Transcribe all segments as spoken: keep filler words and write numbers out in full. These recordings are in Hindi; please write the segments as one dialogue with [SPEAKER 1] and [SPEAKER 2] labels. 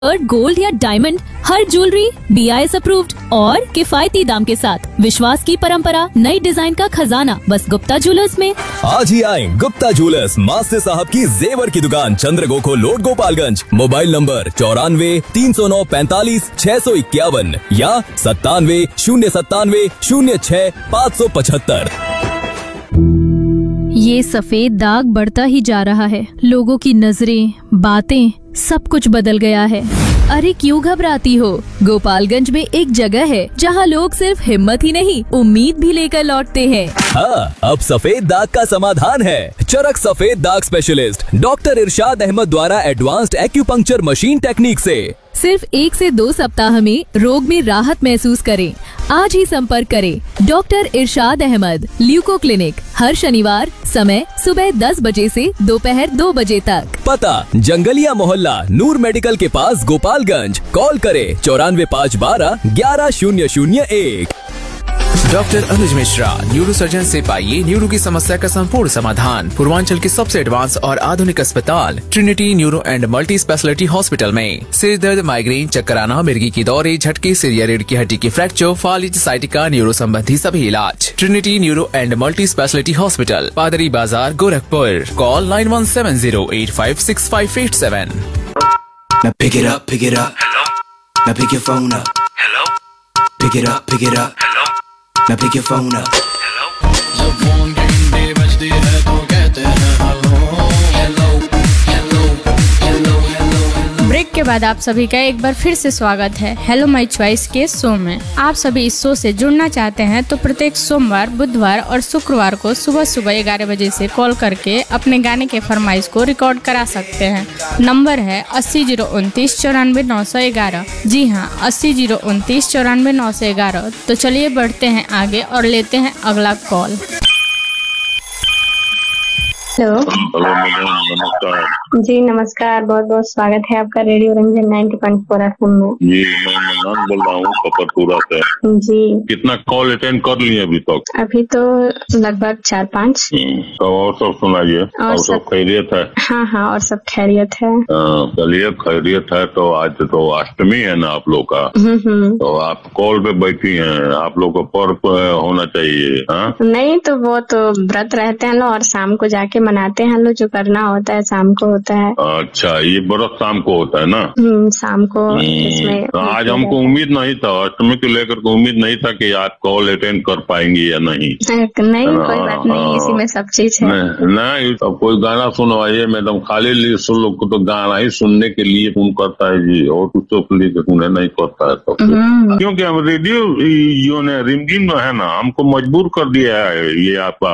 [SPEAKER 1] गोल्ड या diamond, her jewellery B I S approved और किफायती दाम के साथ विश्वास की परंपरा, नई डिजाइन का खजाना बस गुप्ता ज्वेलर्स में।
[SPEAKER 2] आज ही आए गुप्ता ज्वेलर्स, मास्टर साहब की जेवर की दुकान, चंद्रगोखो रोड, गोपालगंज। मोबाइल नंबर चौरानवे तीन सौ नौ पैंतालीस छह सौ इक्यावन या सत्तानवे शून्य सत्तानवे शून्य छह पाँच सौ पचहत्तर।
[SPEAKER 1] ये सफेद दाग बढ़ता ही जा रहा है। लोगों की नजरें, बातें, सब कुछ बदल गया है। अरे क्यों घबराती हो? गोपालगंज में एक जगह है जहाँ लोग सिर्फ हिम्मत ही नहीं, उम्मीद भी लेकर लौटते हैं।
[SPEAKER 2] हाँ, अब सफेद दाग का समाधान है। चरक सफेद दाग स्पेशलिस्ट डॉक्टर इरशाद अहमद द्वारा एडवांस्ड एक्यूपंक्चर मशीन टेक्निक से
[SPEAKER 1] सिर्फ एक से दो सप्ताह में रोग में राहत महसूस करें। आज ही संपर्क करें डॉक्टर इरशाद अहमद, ल्यूको क्लिनिक, हर शनिवार, समय सुबह दस बजे से दोपहर दो बजे तक।
[SPEAKER 2] पता जंगलिया मोहल्ला, नूर मेडिकल के पास, गोपालगंज। कॉल करें चौरानवे पाँच बारह ग्यारह शून्य शून्य एक।
[SPEAKER 3] डॉक्टर अनुज मिश्रा, न्यूरो सर्जन से पाइए न्यूरो की समस्या का संपूर्ण समाधान। पूर्वांचल के सबसे एडवांस और आधुनिक अस्पताल Trinity neuro and multi speciality hospital में सिर दर्द, माइग्रेन, चक्कर आना, मिर्गी की दौरे, झटके, सिर या रीढ़ की हड्डी की फ्रैक्चर, फालिज, साइटिका, न्यूरो संबंधी सभी इलाज। Trinity neuro and multi speciality hospital, पादरी बाजार, Gorakhpur. Call nine one seven zero eight five six five eight seven.
[SPEAKER 4] Now pick it up, pick it up. Hello. Now pick your phone up. Hello. Pick it up, pick it up. Hello. Now pick your phone up. Hello. जब फोन की घंटी बजती है तो कहते हैं hello hello hello hello hello.
[SPEAKER 5] Break के बाद आप सभी का एक बार फिर से स्वागत है हेलो माय चॉइस के शो में। आप सभी इस शो से जुड़ना चाहते हैं तो प्रत्येक सोमवार, बुधवार और शुक्रवार को सुबह सुबह ग्यारह बजे से कॉल करके अपने गाने के फरमाइश को रिकॉर्ड करा सकते हैं। नंबर है अस्सी जीरो उनतीस चौरानवे नौ सौ ग्यारह। जी हाँ, अस्सी जीरो उनतीस चौरानवे नौ सौ ग्यारह। तो चलिए बढ़ते हैं आगे और लेते हैं अगला कॉल।
[SPEAKER 6] हेलो
[SPEAKER 7] हेलो मैडम, नमस्कार।
[SPEAKER 6] जी नमस्कार, बहुत बहुत स्वागत है आपका radio Ranjan ninety point four F M में।
[SPEAKER 7] जी मैं मन्नान बोल रहा हूँ कपरपुरा से।
[SPEAKER 6] जी
[SPEAKER 7] कितना कॉल अटेंड कर लिए अभी तक?
[SPEAKER 6] अभी तो लगभग चार पाँच।
[SPEAKER 7] तो और सब सुनाइए। और, और सब खैरियत है?
[SPEAKER 6] हाँ हाँ, और सब खैरियत है।
[SPEAKER 7] चलिए खैरियत है। तो आज तो अष्टमी है ना आप लोग का, तो आप कॉल पे बैठी हैं, आप लोग को पर्व होना चाहिए। हाँ
[SPEAKER 6] नहीं तो वो तो व्रत रहते हैं लोग और शाम को जाके मनाते हैं लोग, जो करना होता है शाम को होता है।
[SPEAKER 7] अच्छा, ये व्रत शाम को होता है ना?
[SPEAKER 6] शाम को। इसमें
[SPEAKER 7] तो आज हमको उम्मीद नहीं था, अष्टमी को लेकर के उम्मीद नहीं था कि आप कॉल अटेंड कर पाएंगी या नहीं।
[SPEAKER 6] नहीं कोई बात नहीं, इसी में सब चीज है।
[SPEAKER 7] नहीं तो कोई गाना सुनवाइए मैडम। खाली लोग को तो गाना ही सुनने के लिए फोन करता है जी, और कुछ तो लिए सुने नहीं करता है तो। क्योंकि हम रेडियो जो ने रिमझिम है ना, हमको मजबूर कर दिया है ये आपका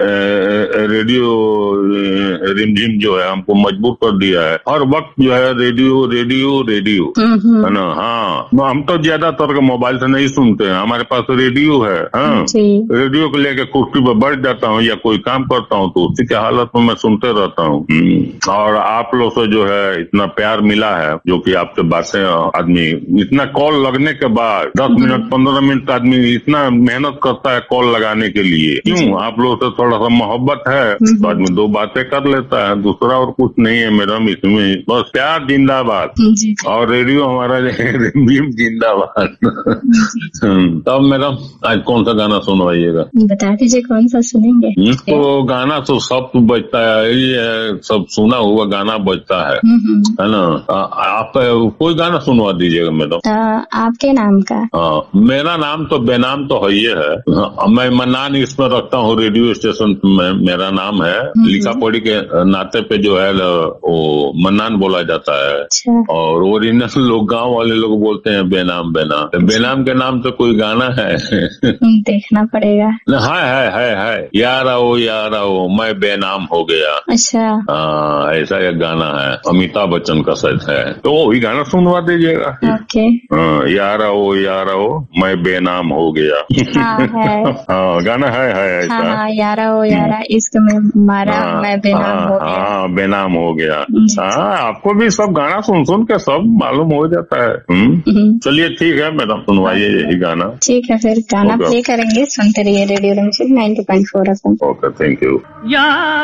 [SPEAKER 7] रेडियो रिमझिम जो है, हमको मजबूर कर दिया है। हर वक्त जो है रेडियो रेडियो रेडियो है ना। हाँ, हम तो ज्यादातर के मोबाइल से नहीं सुनते हैं, हमारे पास रेडियो है। हाँ, रेडियो को लेकर कुर्सी पर बैठ जाता हूँ या कोई काम करता हूँ तो उसी के हालत में मैं सुनते रहता हूँ। और आप लोग से जो है इतना प्यार मिला है, जो कि आपसे बातें, आदमी इतना कॉल लगने के बाद दस मिनट पंद्रह मिनट आदमी इतना मेहनत करता है कॉल लगाने के लिए। क्यों? आप लोग से थोड़ा सा मोहब्बत है तो आदमी दो बातें कर लेता है, दूसरा और कुछ नहीं है मैडम इसमें। बस प्यार जिंदाबाद और रेडियो हमारा रिमझिम जिंदाबाद। तब मैडम आज कौन सा गाना सुनवाइएगा?
[SPEAKER 6] बता दीजिए कौन सा सुनेंगे?
[SPEAKER 7] तो गाना तो सब बजता है, ये सब सुना हुआ गाना बजता है है ना। आप कोई गाना सुनवा दीजिएगा मैडम।
[SPEAKER 6] आपके नाम का?
[SPEAKER 7] हाँ, मेरा नाम तो बेनाम तो है ही है। मैं मन्नान इसमें रखता हूँ, रेडियो स्टेशन में मेरा नाम है। लिखा पढ़ी के नाते पे जो है वो मन्नान बोला जाता है।
[SPEAKER 6] अच्छा। और
[SPEAKER 7] ओरिजिनल लोग, गांव वाले लोग बोलते हैं बेनाम बेनाम। तो बेनाम के नाम तो कोई गाना है?
[SPEAKER 6] देखना पड़ेगा।
[SPEAKER 7] है है है है यार आओ यार आओ मैं बेनाम हो गया।
[SPEAKER 6] अच्छा।
[SPEAKER 7] हाँ, ऐसा एक गाना है, अमिताभ बच्चन का शायद है, तो वही गाना सुनवा दीजिएगा।
[SPEAKER 6] ओके।
[SPEAKER 7] हाँ, यार आओ यार आओ मैं बेनाम हो गया।
[SPEAKER 6] हाँ है।
[SPEAKER 7] हाँ गाना है है ऐसा।
[SPEAKER 6] हाँ, हाँ, यारा ओ यारा इश्क में मारा मैं बेनाम हो गया।
[SPEAKER 7] हाँ बेनाम हो गया। हाँ, आपको भी सब गाना सुन सुन के सब मालूम हो जाता है। चलिए ठीक है मैडम, सुनवाइए यही गाना।
[SPEAKER 6] ठीक है, फिर गाना प्ले करेंगे, सुनते रहिए radio Ranjan ninety point four F M.
[SPEAKER 7] Okay, thank you.